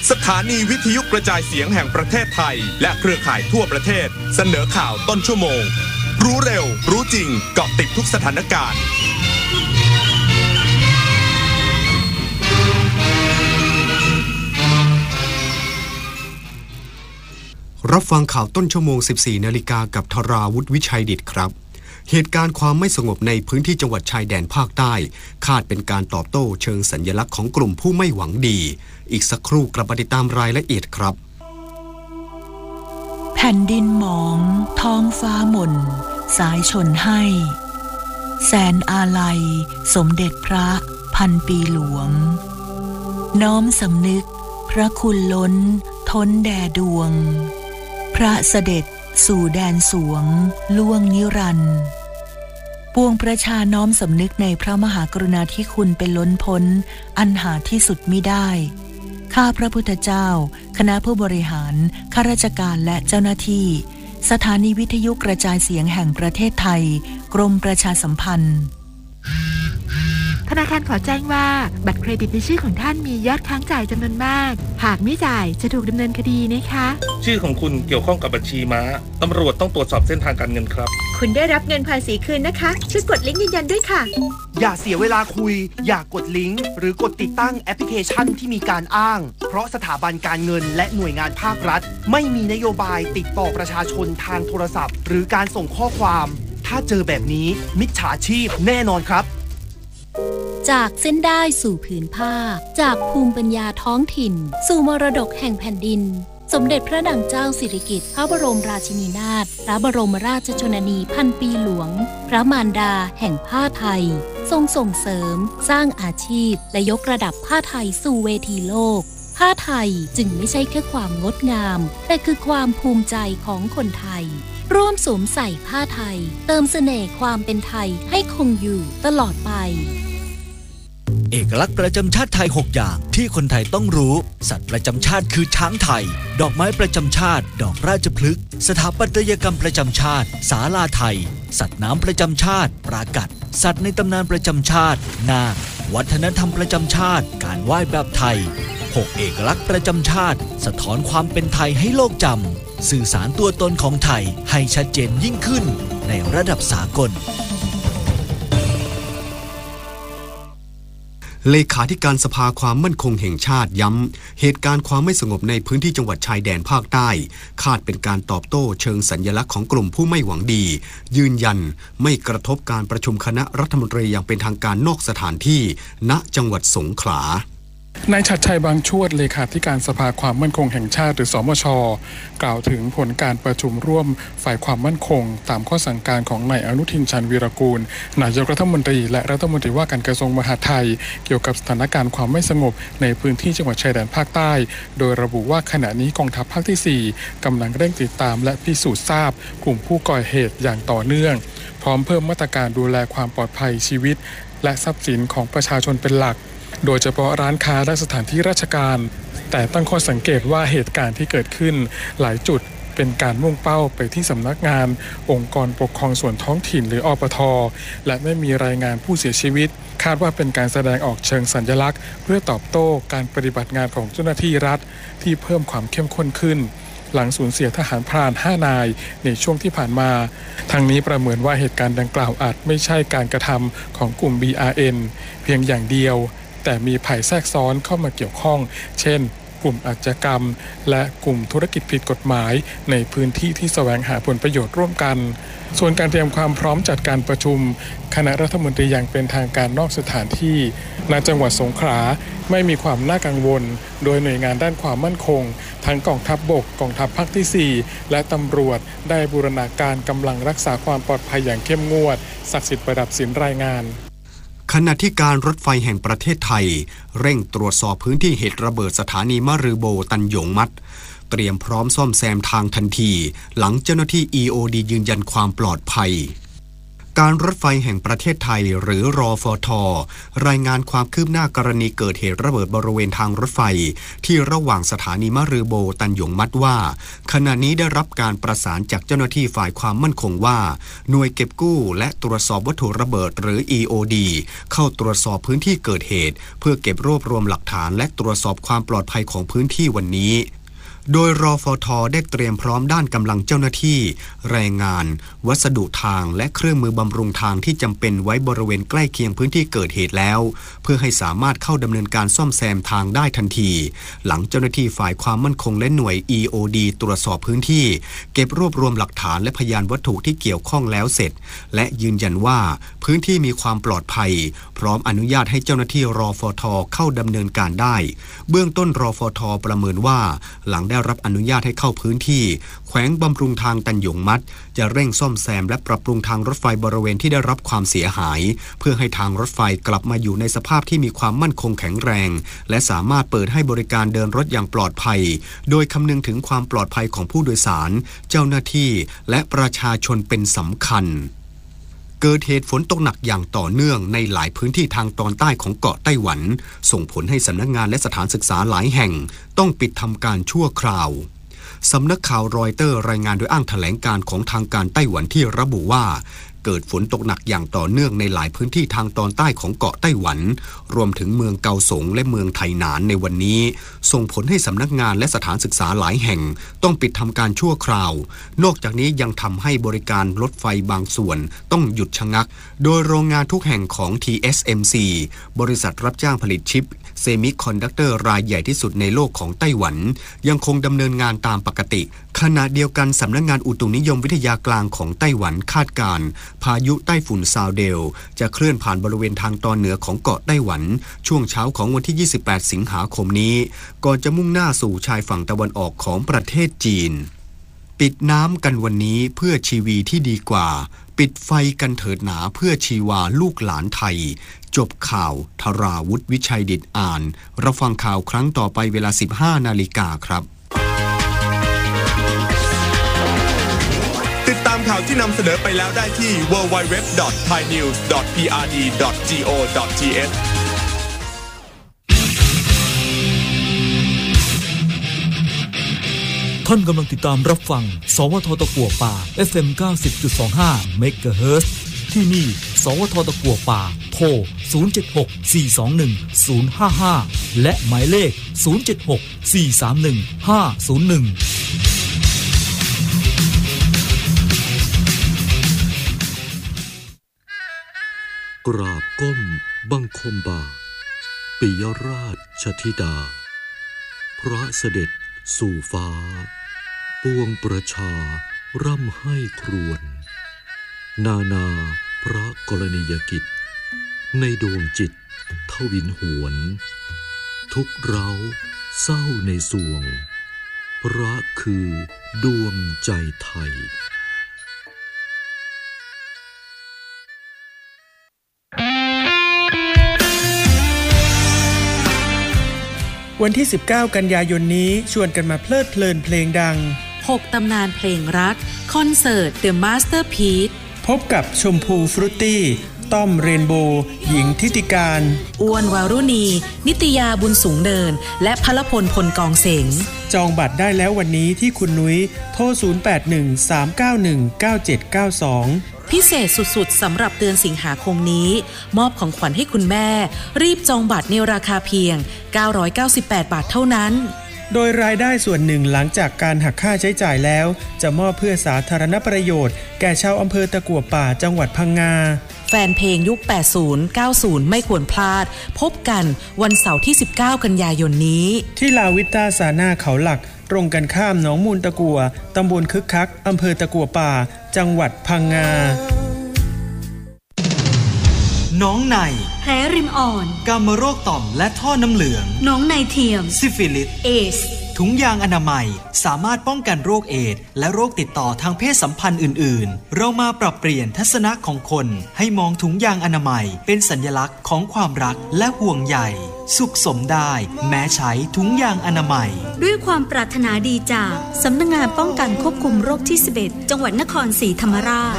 สถานีวิทยุกระจายเสียงแห่งประเทศไทยและเครือข่ายทั่วประเทศเสนอข่าวต้นชั่วโมงรู้เร็วรู้จริงเกาะติดทุกสถานการณ์รับฟังข่าวต้นชั่วโมง 14 นาฬิกากับธราวุฒิวิชัยดิษฐ์ครับเหตุการณ์ความไม่สงบในพื้นที่จังหวัดชายแดนภาคใต้คาดเป็นการตอบโต้เชิงสัญลักษณ์ของกลุ่มผู้ไม่หวังดีอีกสักครู่กลับมาติดตามรายละเอียดครับแผ่นดินหมองท้องฟ้าหม่นสายชนให้แสนอาลัยสมเด็จพระพันปีหลวงน้อมสำนึกพระคุณล้นท้นแด่ดวงพระเสด็จสู่แดนสวงล่วงนิรันดร์ปวงประชาน้อมสำนึกในพระมหากรุณาธิคุณเป็นล้นพ้นอันหาที่สุดมิได้ข้าพระพุทธเจ้าคณะผู้บริหารข้าราชการและเจ้าหน้าที่สถานีวิทยุกระจายเสียงแห่งประเทศไทยกรมประชาสัมพันธ์ธนาคารขอแจ้งว่าบัตรเครดิตในชื่อของท่านมียอดค้างจ่ายจำนวนมากหากไม่จ่ายจะถูกดำเนินคดีนะคะชื่อของคุณเกี่ยวข้องกับบัญชีม้าตำรวจต้องตรวจสอบเส้นทางการเงินครับคุณได้รับเงินภาษีคืนนะคะช่วยกดลิงก์ยืนยันด้วยค่ะอย่าเสียเวลาคุยอย่ากดลิงก์หรือกดติดตั้งแอปพลิเคชันที่มีการอ้างเพราะสถาบันการเงินและหน่วยงานภาครัฐไม่มีนโยบายติดต่อประชาชนทางโทรศัพท์หรือการส่งข้อความถ้าเจอแบบนี้มิจฉาชีพแน่นอนครับจากเส้นได้สู่ผืนผ้าจากภูมิปัญญาท้องถิ่นสู่มรดกแห่งแผ่นดินสมเด็จพระนางเจ้าสิริกิติ์พระบรมราชินีนาถพระบรมราชชนนีพันปีหลวงพระมารดาแห่งผ้าไทยทรงส่งเสริมสร้างอาชีพและยกระดับผ้าไทยสู่เวทีโลกผ้าไทยจึงไม่ใช่แค่ความงดงามแต่คือความภูมิใจของคนไทยร่วมสวมใส่ผ้าไทยเติมเสน่ห์ความเป็นไทยให้คงอยู่ตลอดไปเอกลักษณ์ประจำชาติไทย6อย่างที่คนไทยต้องรู้สัตว์ประจำชาติคือช้างไทยดอกไม้ประจำชาติดอกราชพฤกษ์สถาปัตยกรรมประจำชาติศาลาไทยสัตว์น้ำประจำชาติปรากัดสัตว์ในตำนานประจำชาตินาควัฒนธรรมประจำชาติการไหว้แบบไทย6เอกลักษณ์ประจำชาติสะท้อนความเป็นไทยให้โลกจำสื่อสารตัวตนของไทยให้ชัดเจนยิ่งขึ้นในระดับสากลเลขาธิการสภาความมั่นคงแห่งชาติย้ำเหตุการณ์ความไม่สงบในพื้นที่จังหวัดชายแดนภาคใต้คาดเป็นการตอบโต้เชิงสัญลักษณ์ของกลุ่มผู้ไม่หวังดียืนยันไม่กระทบการประชุมคณะรัฐมนตรีอย่างเป็นทางการนอกสถานที่ณจังหวัดสงขลานายชัดชัยบางชวดเลขาธิการสภาความมั่นคงแห่งชาติหรือสมช.กล่าวถึงผลการประชุมร่วมฝ่ายความมั่นคงตามข้อสั่งการของนายอนุทินชาญวีรกูลนายกรัฐมนตรีและรัฐมนตรีว่าการกระทรวงมหาดไทยเกี่ยวกับสถานการณ์ความไม่สงบในพื้นที่จังหวัดชายแดนภาคใต้โดยระบุว่าขณะนี้กองทัพภาคที่4กำลังเร่งติดตามและพิสูจน์ทราบกลุ่มผู้ก่อเหตุอย่างต่อเนื่องพร้อมเพิ่มมาตรการดูแลความปลอดภัยชีวิตและทรัพย์สินของประชาชนเป็นหลักโดยเฉพาะร้านค้าและสถานที่ราชการแต่ตั้งข้อสังเกตว่าเหตุการณ์ที่เกิดขึ้นหลายจุดเป็นการมุ่งเป้าไปที่สำนักงานองค์กรปกครองส่วนท้องถิ่นหรืออปท.และไม่มีรายงานผู้เสียชีวิตคาดว่าเป็นการแสดงออกเชิงสัญลักษณ์เพื่อตอบโต้การปฏิบัติงานของเจ้าหน้าที่รัฐที่เพิ่มความเข้มข้นขึ้นหลังสูญเสียทหารพราน5 นายในช่วงที่ผ่านมาทางนี้ประเมินว่าเหตุการณ์ดังกล่าวอาจไม่ใช่การกระทำของกลุ่ม BRN เพียงอย่างเดียวแต่มีภัยแทรกซ้อนเข้ามาเกี่ยวข้องเช่นกลุ่มอาชญากรรมและกลุ่มธุรกิจผิดกฎหมายในพื้นที่ที่แสวงหาผลประโยชน์ร่วมกันส่วนการเตรียมความพร้อมจัดการประชุมคณะรัฐมนตรีอย่างเป็นทางการนอกสถานที่ณจังหวัดสงขลาไม่มีความน่ากังวลโดยหน่วยงานด้านความมั่นคงทั้งกองทัพบกกองทัพภาคที่4และตำรวจได้บูรณาการกำลังรักษาความปลอดภัยอย่างเข้มงวดศักดิ์สิทธิ์ประดับศิลป์รายงานขณะที่การรถไฟแห่งประเทศไทยเร่งตรวจสอบพื้นที่เหตุระเบิดสถานีมะรือโบตันหยงมัดเตรียมพร้อมซ่อมแซมทางทันทีหลังเจ้าหน้าที่ EOD ยืนยันความปลอดภัยการรถไฟแห่งประเทศไทยหรือรฟท.รายงานความคืบหน้ากรณีเกิดเหตุระเบิดบริเวณทางรถไฟที่ระหว่างสถานีมะรือโบตันหยงมัดว่าขณะนี้ได้รับการประสานจากเจ้าหน้าที่ฝ่ายความมั่นคงว่าหน่วยเก็บกู้และตรวจสอบวัตถุระเบิดหรือ EOD เข้าตรวจสอบพื้นที่เกิดเหตุเพื่อเก็บรวบรวมหลักฐานและตรวจสอบความปลอดภัยของพื้นที่วันนี้โดยรฟท.ได้เตรียมพร้อมด้านกำลังเจ้าหน้าที่แรงงานวัสดุทางและเครื่องมือบำรุงทางที่จำเป็นไว้บริเวณใกล้เคียงพื้นที่เกิดเหตุแล้วเพื่อให้สามารถเข้าดำเนินการซ่อมแซมทางได้ทันทีหลังเจ้าหน้าที่ฝ่ายความมั่นคงและหน่วย EOD ตรวจสอบพื้นที่เก็บรวบรวมหลักฐานและพยานวัตถุที่เกี่ยวข้องแล้วเสร็จและยืนยันว่าพื้นที่มีความปลอดภัยพร้อมอนุญาตให้เจ้าหน้าที่รฟท.เข้าดำเนินการได้เบื้องต้นรฟท.ประเมินว่าหลังได้รับอนุญาตให้เข้าพื้นที่แขวงบำรุงทางตันหยงมัดจะเร่งซ่อมแซมและปรับปรุงทางรถไฟบริเวณที่ได้รับความเสียหายเพื่อให้ทางรถไฟกลับมาอยู่ในสภาพที่มีความมั่นคงแข็งแรงและสามารถเปิดให้บริการเดินรถอย่างปลอดภัยโดยคำนึงถึงความปลอดภัยของผู้โดยสารเจ้าหน้าที่และประชาชนเป็นสำคัญเกิดเหตุฝนตกหนักอย่างต่อเนื่องในหลายพื้นที่ทางตอนใต้ของเกาะไต้หวันส่งผลให้สำนักงานและสถานศึกษาหลายแห่งต้องปิดทำการชั่วคราวสำนักข่าวรอยเตอร์รายงานโดยอ้างแถลงการของทางการไต้หวันที่ระบุว่าเกิดฝนตกหนักอย่างต่อเนื่องในหลายพื้นที่ทางตอนใต้ของเกาะไต้หวันรวมถึงเมืองเกาสงและเมืองไถหนานในวันนี้ส่งผลให้สำนักงานและสถานศึกษาหลายแห่งต้องปิดทำการชั่วคราวนอกจากนี้ยังทำให้บริการรถไฟบางส่วนต้องหยุดชะงักโดยโรงงานทุกแห่งของ TSMC บริษัทรับจ้างผลิตชิปเซมิคอนดักเตอร์รายใหญ่ที่สุดในโลกของไต้หวันยังคงดำเนินงานตามปกติขณะเดียวกันสำนักงานอุตุนิยมวิทยากลางของไต้หวันคาดการณ์พายุไต้ฝุ่นซาวเดลจะเคลื่อนผ่านบริเวณทางตอนเหนือของเกาะไต้หวันช่วงเช้าของวันที่28สิงหาคมนี้ก่อนจะมุ่งหน้าสู่ชายฝั่งตะวันออกของประเทศจีนปิดน้ำกันวันนี้เพื่อชีวีที่ดีกว่าปิดไฟกันเถิดหนาเพื่อชีวาลูกหลานไทยจบข่าวธราวุฒิวิชัยดิษฐ์อ่านรับฟังข่าวครั้งต่อไปเวลา 15 นาฬิกาครับติดตามข่าวที่นำเสนอไปแล้วได้ที่ www.thainews.prd.go.th ท่านกำลังติดตามรับฟังสวท.ตะกั่วป่า FM 90.25 เมกะเฮิรตซ์ที่นี่สวท.ตะกั่วป่าโทร 076-421-055 และหมายเลข 076-431-501 กราบก้มบังคมบาทปิยราชธิดาพระเสด็จสู่ฟ้าปวงประชาร่ำให้ครวญนานาพระกรณียกิจในดวงจิตทวินหวนทุกเร้าเศร้าในสวงพระคือดวงใจไทยวันที่19กันยายนนี้ชวนกันมาเพลิดเพลินเพลงดัง 6ตำนานเพลงรักคอนเสิร์ต The Masterpiece พบกับชมพูฟรุตตี้ต้อมเรนโบว์หญิงทิติการอ้วนวารุณีนิตยาบุญสูงเนินและพลพลพลกองเสงจองบัตรได้แล้ววันนี้ที่คุณนุ้ยโทร0813919792 พิเศษสุดๆสำหรับเดือนสิงหาคมนี้มอบของขวัญให้คุณแม่รีบจองบัตรในราคาเพียง998บาทเท่านั้นโดยรายได้ส่วนหนึ่งหลังจากการหักค่าใช้จ่ายแล้วจะมอบเพื่อสาธารณประโยชน์แก่ชาวอำเภอตะกั่วป่าจังหวัดพังงาแฟนเพลงยุค 80-90 ไม่ควรพลาดพบกันวันเสาร์ที่19กันยายนนี้ที่ลาวิต้าซาน่าเขาหลักตรงกันข้ามหนองมูลตะกั่วตำบลคึกคักอำเภอตะกั่วป่าจังหวัดพังงาน้องในแผลริมอ่อนกามโรคต่อมและท่อน้ำเหลืองน้องในเทียมซิฟิลิสเอสถุงยางอนามัยสามารถป้องกันโรคเอดส์และโรคติดต่อทางเพศสัมพันธ์อื่นๆเรามาปรับเปลี่ยนทัศนะของคนให้มองถุงยางอนามัยเป็นสัญลักษณ์ของความรักและห่วงใยสุขสมได้แม้ใช้ถุงยางอนามัยด้วยความปรารถนาดีจากสำนักงานป้องกันควบคุมโรคที่11จังหวัดนครศรีธรรมราช